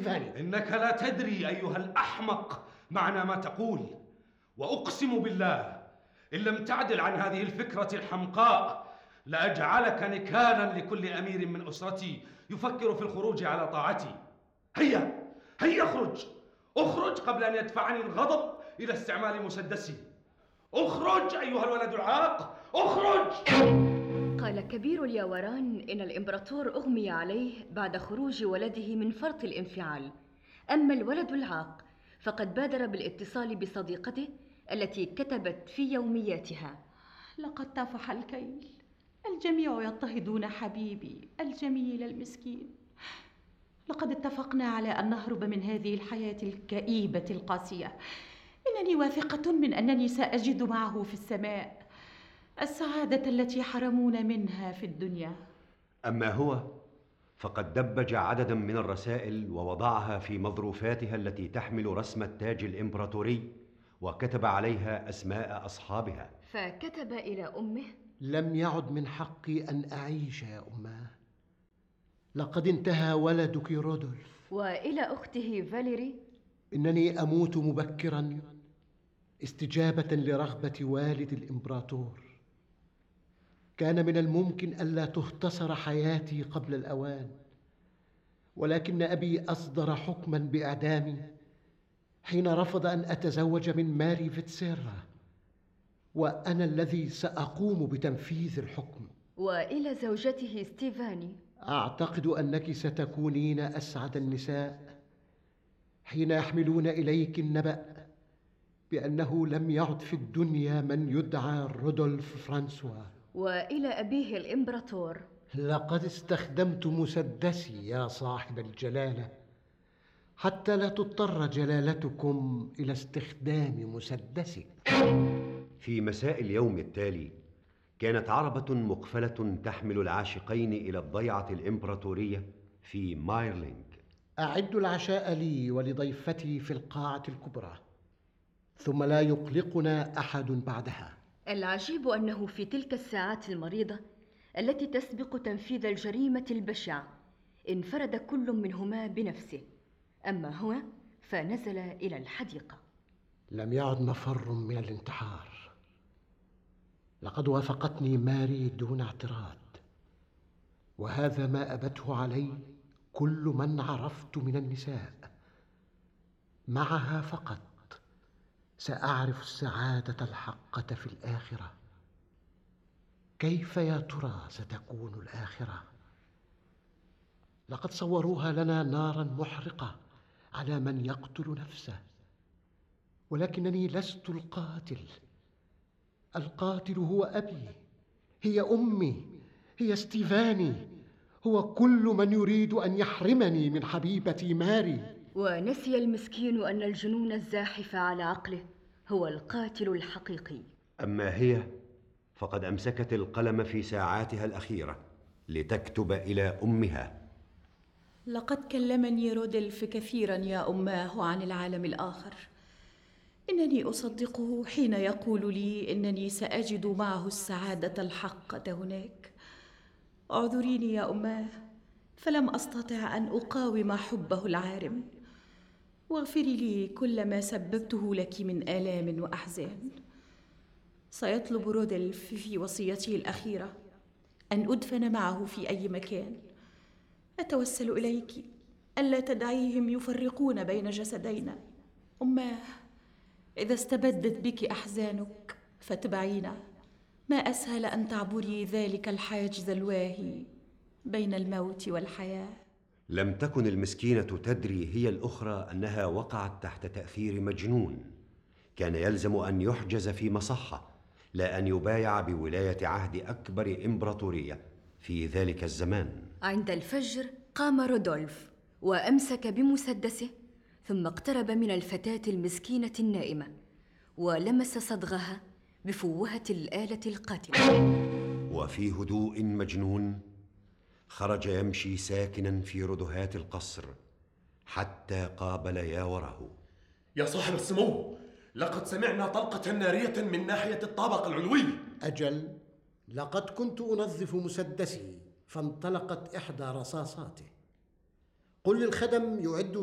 ستيفاني. إنك لا تدري أيها الأحمق معنى ما تقول، وأقسم بالله إن لم تعدل عن هذه الفكرة الحمقاء لأجعلك نكالا لكل أمير من أسرتي يفكر في الخروج على طاعتي. هيا هيا اخرج قبل أن يدفعني الغضب إلى استعمال مسدسي. اخرج أيها الولد العاق، اخرج! قال كبير الياوران إن الإمبراطور أغمي عليه بعد خروج ولده من فرط الانفعال. أما الولد العاق فقد بادر بالاتصال بصديقته التي كتبت في يومياتها: لقد طفح الكيل، الجميع يضطهدون حبيبي الجميل المسكين. لقد اتفقنا على أن نهرب من هذه الحياة الكئيبة القاسية. إنني واثقة من أنني سأجد معه في السماء السعادة التي حرمونا منها في الدنيا. أما هو فقد دبج عددا من الرسائل ووضعها في مظروفاتها التي تحمل رسم التاج الإمبراطوري، وكتب عليها أسماء أصحابها. فكتب إلى أمه: لم يعد من حقي أن أعيش يا أماه، لقد انتهى ولدك رودولف. وإلى أخته فاليري: إنني أموت مبكرا استجابة لرغبة والد الإمبراطور. كان من الممكن ألا تختصر حياتي قبل الأوان، ولكن أبي أصدر حكما بإعدامي حين رفض أن أتزوج من ماري فيتسيرا، وأنا الذي سأقوم بتنفيذ الحكم. وإلى زوجته ستيفاني: أعتقد أنك ستكونين أسعد النساء حين يحملون إليك النبأ بأنه لم يعد في الدنيا من يدعى رودولف فرانسوا. وإلى أبيه الإمبراطور: لقد استخدمت مسدسي يا صاحب الجلالة حتى لا تضطر جلالتكم إلى استخدام مسدسك. في مساء اليوم التالي كانت عربة مقفلة تحمل العاشقين إلى الضيعة الإمبراطورية في مايرلينغ. أعد العشاء لي ولضيفتي في القاعة الكبرى، ثم لا يقلقنا أحد بعدها. العجيب أنه في تلك الساعات المريضة التي تسبق تنفيذ الجريمة البشعة انفرد كل منهما بنفسه، أما هو فنزل إلى الحديقة. لم يعد مفر من الانتحار. لقد وافقتني ماري دون اعتراض، وهذا ما أبته علي كل من عرفت من النساء. معها فقط سأعرف السعادة الحقة في الآخرة. كيف يا ترى ستكون الآخرة؟ لقد صوروها لنا نارا محرقة على من يقتل نفسه، ولكنني لست القاتل. القاتل هو أبي، هي أمي، هي ستيفاني، هو كل من يريد أن يحرمني من حبيبتي ماري. ونسي المسكين أن الجنون الزاحف على عقله هو القاتل الحقيقي. أما هي فقد أمسكت القلم في ساعاتها الأخيرة لتكتب إلى أمها: لقد كلمني رودولف كثيرا يا أماه عن العالم الآخر. إنني أصدقه حين يقول لي إنني سأجد معه السعادة الحقة هناك. اعذريني يا أماه، فلم أستطع أن أقاوم حبه العارم. واغفري لي كل ما سببته لك من آلام وأحزان. سيطلب رودولف في وصيته الأخيرة أن أدفن معه في أي مكان. أتوسل إليك ألا تدعيهم يفرقون بين جسدينا. أماه، إذا استبدت بك أحزانك فاتبعينا. ما أسهل أن تعبري ذلك الحاجز الواهي بين الموت والحياة. لم تكن المسكينة تدري هي الأخرى أنها وقعت تحت تأثير مجنون. كان يلزم أن يحجز في مصحة، لا أن يبايع بولاية عهد أكبر إمبراطورية في ذلك الزمان. عند الفجر قام رودولف وأمسك بمسدسه، ثم اقترب من الفتاة المسكينة النائمة ولمس صدغها بفوهة الآلة القاتلة. وفي هدوء مجنون خرج يمشي ساكنا في ردهات القصر حتى قابل ياوره. يا صاحب السمو، لقد سمعنا طلقة نارية من ناحية الطابق العلوي. أجل، لقد كنت أنظف مسدسي فانطلقت إحدى رصاصاته. قل للخدم يعد